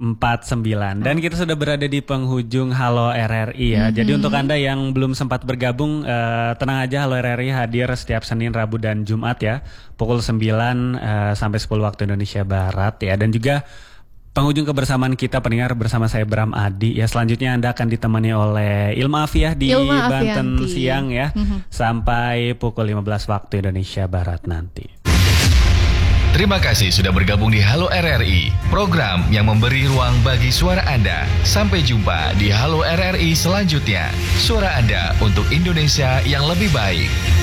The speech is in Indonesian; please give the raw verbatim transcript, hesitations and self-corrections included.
empat sembilan. Dan kita sudah berada di penghujung Halo R R I ya. Mm-hmm. Jadi untuk Anda yang belum sempat bergabung, uh, tenang aja, Halo R R I hadir setiap Senin, Rabu, dan Jumat ya. Pukul sembilan uh, sampai sepuluh waktu Indonesia Barat ya. Dan juga penghujung kebersamaan kita pendengar bersama saya Bram Adi ya. Selanjutnya Anda akan ditemani oleh Ilma Afiah di Ilma Banten Afianti. siang ya. Mm-hmm. Sampai pukul lima belas waktu Indonesia Barat nanti. Terima kasih sudah bergabung di Halo R R I, program yang memberi ruang bagi suara Anda. Sampai jumpa di Halo R R I selanjutnya. Suara Anda untuk Indonesia yang lebih baik.